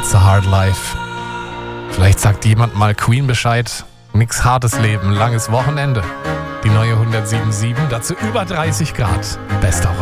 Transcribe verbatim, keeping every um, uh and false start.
It's a Hard Life. Vielleicht sagt jemand mal Queen Bescheid. Nix hartes Leben, langes Wochenende. Die neue hundertsieben Komma sieben, dazu über dreißig Grad. Bester Rock.